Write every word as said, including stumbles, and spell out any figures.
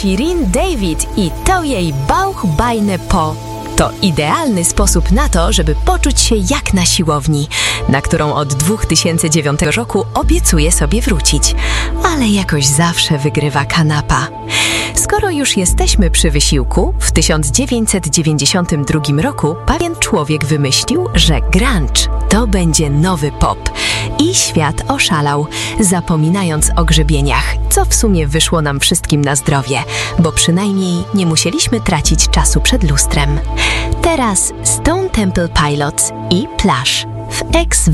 Shirin David i to jej Bauch Beine Po. To idealny sposób na to, żeby poczuć się jak na siłowni, na którą od dwa tysiące dziewiątego roku obiecuję sobie wrócić. Ale jakoś zawsze wygrywa kanapa. Skoro już jesteśmy przy wysiłku, w tysiąc dziewięćset dziewięćdziesiątym drugim roku pewien człowiek wymyślił, że grunge to będzie nowy pop. I świat oszalał, zapominając o grzebieniach, co w sumie wyszło nam wszystkim na zdrowie, bo przynajmniej nie musieliśmy tracić czasu przed lustrem. Teraz Stone Temple Pilots i Plush w X